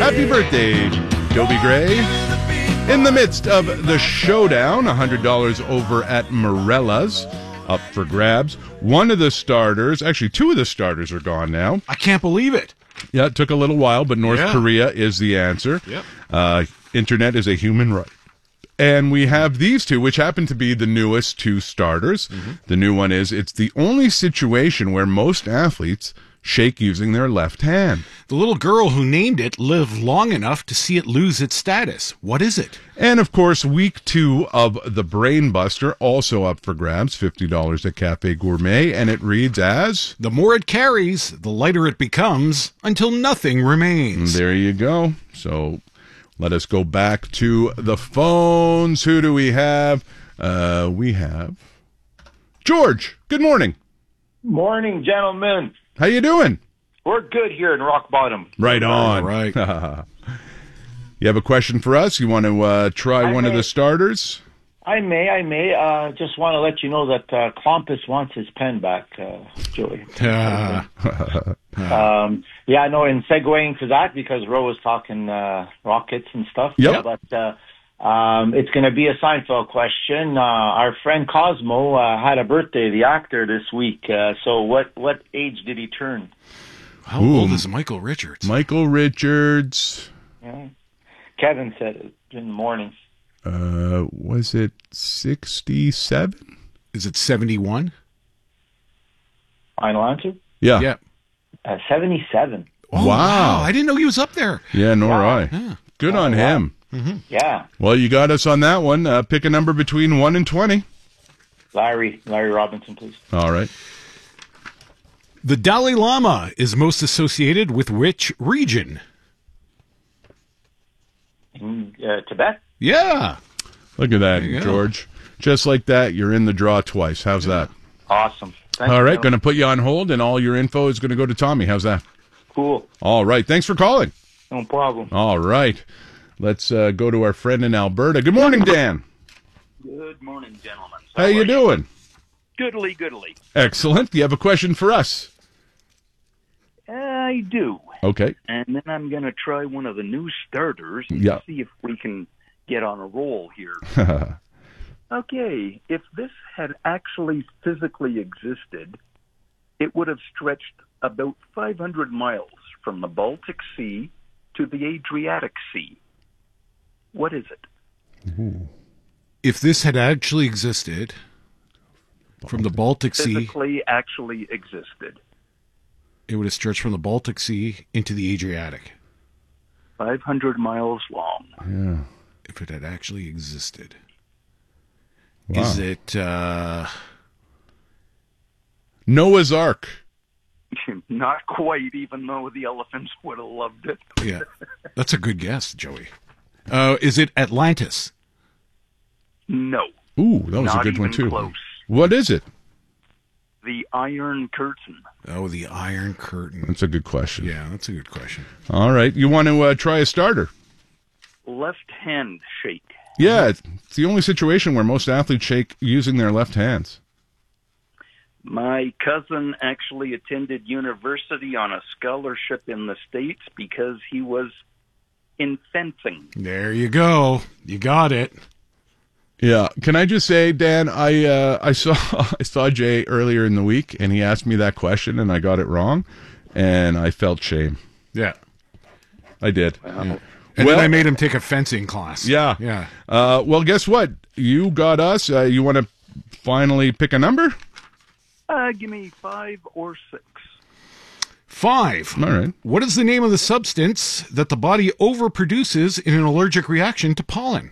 Happy birthday, Dobie Gray. In the midst of the showdown, $100 over at Morella's up for grabs. One of the starters, actually two of the starters are gone now. I can't believe it. Yeah, it took a little while, but North Korea is the answer. Yep. Internet is a human right. And we have these two, which happen to be the newest two starters. Mm-hmm. The new one is, it's the only situation where most athletes shake using their left hand. The little girl who named it lived long enough to see it lose its status. What is it? And, of course, week 2 of the Brain Buster, also up for grabs, $50 at Cafe Gourmet, and it reads as... The more it carries, the lighter it becomes, until nothing remains. There you go. So let us go back to the phones. Who do we have? We have George. Good morning. Morning, gentlemen. How you doing? We're good here in Rock Bottom. Right on. Right. You have a question for us? You want to try one of the starters? I may. Just want to let you know that Klompus wants his pen back, Joey. Yeah, I know, in segueing to that, because Ro was talking rockets and stuff. Yep. But it's going to be a Seinfeld question. Our friend Cosmo had a birthday, the actor, this week. So what age did he turn? How old is Michael Richards? Michael Richards. Yeah. Kevin said it in the morning. Was it 67? Is it 71? Final answer? Yeah. Yeah. 77. Oh, wow. I didn't know he was up there. Yeah, nor I. Yeah. Good on him. Mm-hmm. Yeah. Well, you got us on that one. Pick a number between 1 and 20. Larry Robinson, please. All right. The Dalai Lama is most associated with which region? In Tibet? Yeah. Look at that, There you go. George. Just like that, you're in the draw twice. How's that? Awesome. All right, going to put you on hold, and all your info is going to go to Tommy. How's that? Cool. All right. Thanks for calling. No problem. All right. Let's go to our friend in Alberta. Good morning, Dan. Good morning, gentlemen. How you doing? Goodly. Excellent. Do you have a question for us? I do. Okay. And then I'm going to try one of the new starters and Yeah. see if we can get on a roll here. Okay, if this had actually physically existed, it would have stretched about 500 miles from the Baltic Sea to the Adriatic Sea. What is it? Ooh. If this had actually existed from the Baltic Sea, Physically actually existed. it would have stretched from the Baltic Sea into the Adriatic. 500 miles long. Yeah. If it had actually existed. Wow. Is it Noah's Ark. Not quite, even though the elephants would have loved it. Yeah, that's a good guess, Joey. Is it Atlantis? No. Ooh, that was Not a good one, even too. close. What is it? The Iron Curtain. Oh, the Iron Curtain. That's a good question. Yeah, that's a good question. All right. You want to try a starter? Left hand shake. Yeah, it's the only situation where most athletes shake using their left hands. My cousin actually attended university on a scholarship in the States because he was in fencing. There you go. You got it. Yeah. Can I just say, Dan, I saw Jay earlier in the week, and he asked me that question, and I got it wrong, and I felt shame. Yeah. I did. Yeah. And then I made him take a fencing class. Yeah. Yeah. Well, guess what? You got us. You want to finally pick a number? Give me 5 or 6. 5. All right. What is the name of the substance that the body overproduces in an allergic reaction to pollen?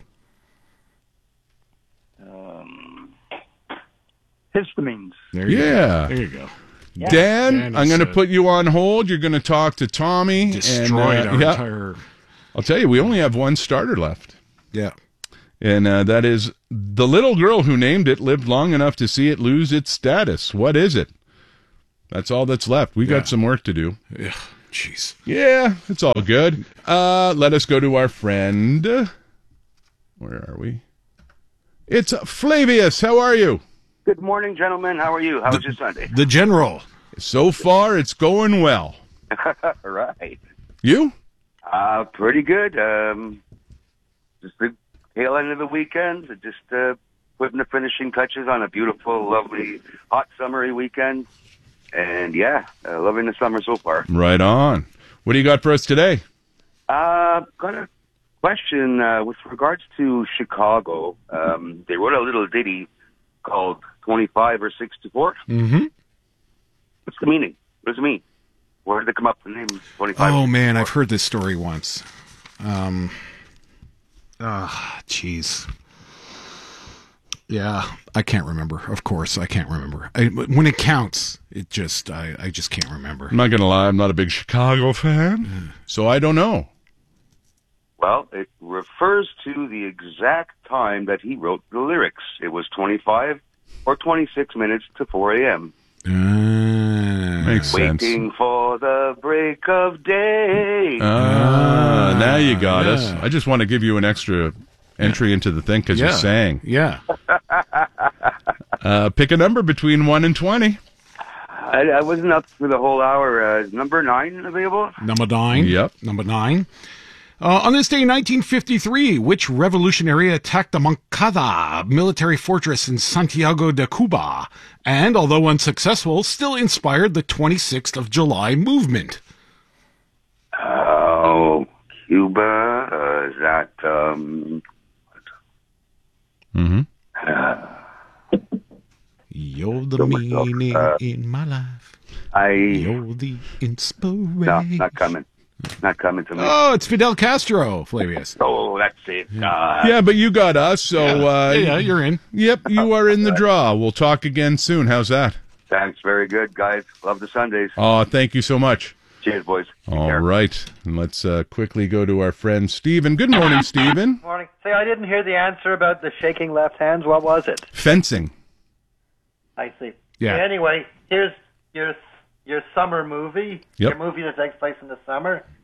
Histamines. There you Yeah. go. There you go. Dan, I'm going to put you on hold. You're going to talk to Tommy. Destroyed our yeah. entire... I'll tell you, we only have one starter left. Yeah. And that is the little girl who named it lived long enough to see it lose its status. What is it? That's all that's left. We got some work to do. Yeah. Jeez. Yeah, it's all good. Let us go to our friend. Where are we? It's Flavius. How are you? Good morning, gentlemen. How are you? How was your Sunday? The General. So far, it's going well. Right. You? Pretty good. Just the tail end of the weekend. Just putting the finishing touches on a beautiful, lovely, hot, summery weekend. And yeah, loving the summer so far. Right on. What do you got for us today? Got a question with regards to Chicago. They wrote a little ditty called 25 or 64. Mm-hmm. What's the meaning? What does it mean? Where did they come up with the name 25? Oh, man, I've heard this story once. Jeez. Yeah, I can't remember. Of course, I can't remember. When it counts, I just can't remember. I'm not going to lie, I'm not a big Chicago fan, so I don't know. Well, it refers to the exact time that he wrote the lyrics. It was 25 or 26 minutes to 4 a.m. Makes sense. Waiting for the break of day. Now you got us. I just want to give you an extra entry into the thing because you sang. Yeah. Pick a number between 1 and 20. I wasn't up for the whole hour. Number 9 available? Number 9. Yep. Number 9. On this day in 1953, which revolutionary attacked the Moncada military fortress in Santiago de Cuba, and, although unsuccessful, still inspired the 26th of July movement? Oh, Cuba. Is that... You're the meaning in my life. You're the inspiration. No, not coming. Not coming to me. Oh, it's Fidel Castro, Flavius. Oh, that's it. Yeah, but you got us, so... you're in. Yep, you are in the draw. We'll talk again soon. How's that? Thanks. Very good, guys. Love the Sundays. Oh, thank you so much. Cheers, boys. Take All care. right. And let's quickly go to our friend Stephen. Good morning, Stephen. Morning. Say, I didn't hear the answer about the shaking left hands. What was it? Fencing. I see. Yeah. Anyway, here's your summer movie. Yep. Your movie that takes place in the summer.